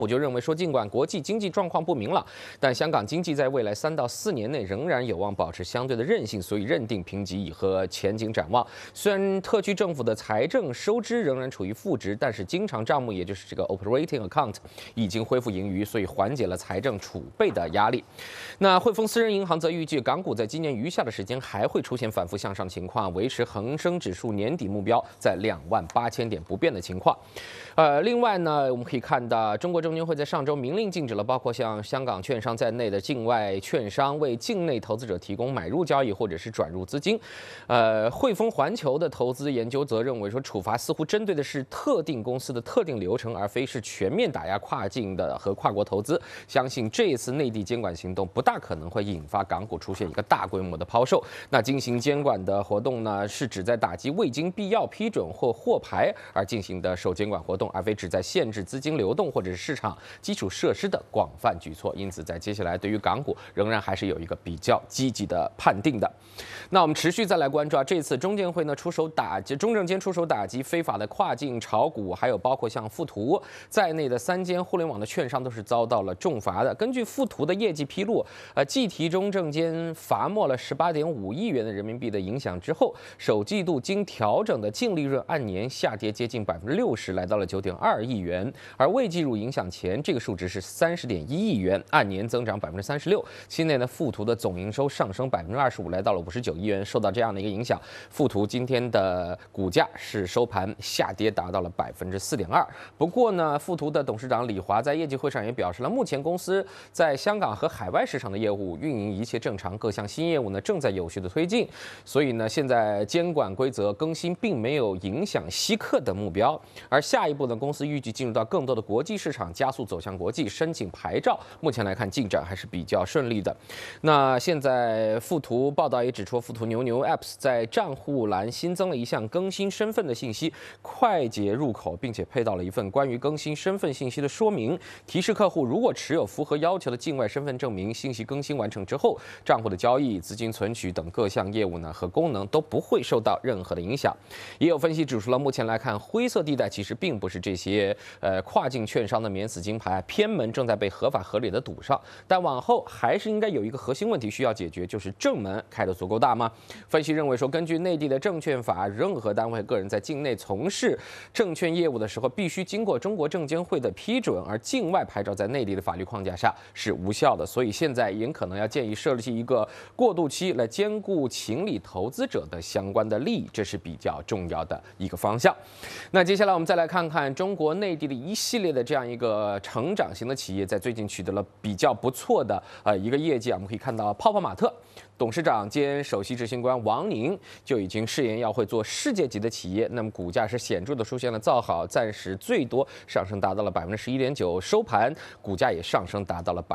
我就认为说，尽管国际经济状况不明朗，但香港经济在未来3到4年内仍然有望保持相对的韧性，所以认定评级以和前景展望。虽然特区政府的财政收支仍然处于负值，但是经常账目，也就是这个 operating account 已经恢复盈余，所以缓解了财政储备的压力。那汇丰私人银行则预计，港股在今年余下的时间还会出现反复向上情况，维持恒生指数年底目标在28000点不变的情况。另外呢，我们可以看到，中国证监会在上周明令禁止了包括像香港券商在内的境外券商为境内投资者提供买入交易或者是转入资金。汇丰环球的投资研究则认为说，处罚似乎针对的是特定公司的特定流程，而非是全面打压跨境的和跨国投资。相信这一次内地监管行动不大可能会引发港股出现一个大规模的抛售。那进行监管的活动呢，是指在打击未经必要批准或获牌而进行的受监管活动，而非旨在限制资金流动或者是市场基础设施的广泛举措。因此，在接下来对于港股仍然还是有一个比较积极的判定的。那我们持续再来关注这次中证监会呢中证监出手打击非法的跨境炒股，还有包括像富途在内的3间互联网的券商都是遭到了重罚的。根据富途的业绩披露，继提中证监罚没了18.5亿元的人民币的影响之后，首季度经调整的净利润按年下跌接近60%，来到了9.2亿元，而未计入影响前，这个数值是30.1亿元，按年增长36%。期内呢，富途的总营收上升25%，来到了59亿元。受到这样的一个影响，富途今天的股价是收盘下跌达到了4.2%。不过呢，富途的董事长李华在业绩会上也表示了，目前公司在香港和海外市场的业务运营一切正常，各项新业务呢正在有序的推进。所以呢，现在监管规则更新并没有影响吸客的目标。而下一步呢，公司预计进入到更多的国际市场，加速走向国际，申请牌照。目前来看，进展还是比较顺利的。那现在富途报道也指出，富途牛牛 Apps 在账户栏新增了一项更新身份的信息，快捷入口，并且配到了一份关于更新身份信息的说明，提示客户如果持有符合要求的境外身份证明，信息更新完成之后，账户的交易、资金存取等各项业务呢和功能都不会受到任何的影响。也有分析指出了，目前来看，灰色地带其实并不是这些跨境券商的免死金牌，偏门正在被合法合理的堵上。但往后还是应该有一个核心问题需要解决，就是正门开得足够大吗？分析认为说，根据内地的证券法，任何单位个人在境内从事证券业务的时候，必须经过中国证监会的批准，而境外牌照在内地的法律框架下是无效的。所以现在也可能要建议设立一个过渡期，来兼顾情理投资者的相关的利益，这是比较重要的一个方向。那接下来我们再来看看中国内地的一系列的这样一个成长型的企业，在最近取得了比较不错的一个业绩。我们可以看到泡泡玛特董事长兼首席执行官王宁就已经誓言要会做世界级的企业，那么股价是显著的出现了造好，暂时最多上升达到了11.9%，收盘股价也上升达到了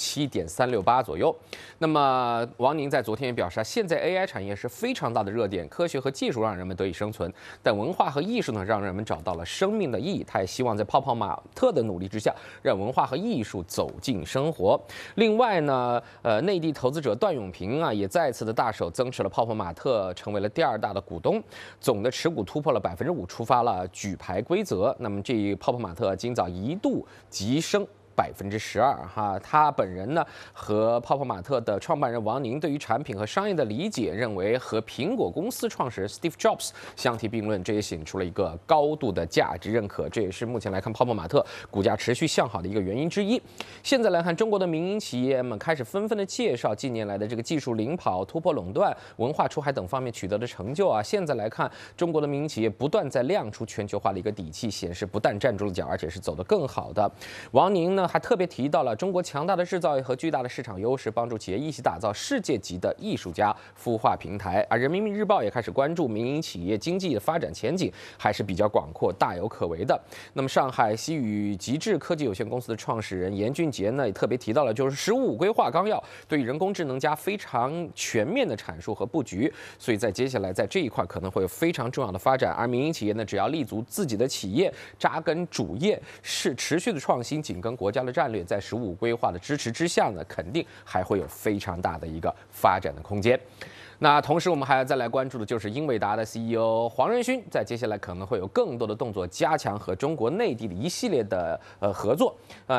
7.368%左右。那么王宁在昨天也表示，现在 AI 产业是非常大的热点，科学和技术让人们得以生存，但文化和艺术呢，让人们找到了生命的意义。他也希望在泡泡玛特的努力之下，让文化和艺术走进生活。另外呢，内地投资者段永平也再次的大手增持了泡泡玛特，成为了第2大的股东，总的持股突破了5%，触发了举牌规则。那么这泡泡玛特今早一度急升12%哈，他本人呢和泡泡玛特的创办人王宁对于产品和商业的理解，认为和苹果公司创始人 Steve Jobs 相提并论，这也显出了一个高度的价值认可，这也是目前来看泡泡玛特股价持续向好的一个原因之一。现在来看，中国的民营企业们开始纷纷的介绍近年来的这个技术领跑、突破垄断、文化出海等方面取得的成就现在来看，中国的民营企业不断在亮出全球化的一个底气，显示不但站住了脚，而且是走得更好的。王宁呢还特别提到了中国强大的制造业和巨大的市场优势，帮助企业一起打造世界级的艺术家孵化平台。而人民日报也开始关注民营企业经济的发展前景，还是比较广阔，大有可为的。那么上海西宇极致科技有限公司的创始人严俊杰呢，也特别提到了就是“十五五”规划纲要对人工智能加非常全面的阐述和布局，所以在接下来在这一块可能会有非常重要的发展。而民营企业呢，只要立足自己的企业，扎根主业，是持续的创新，紧跟国家的战略，在“15”规划的支持之下呢，肯定还会有非常大的一个发展的空间。 那同时，我们还要再来关注的就是英伟达的 CEO 黄仁勋，在接下来可能会有更多的动作，加强和中国内地的一系列的合作。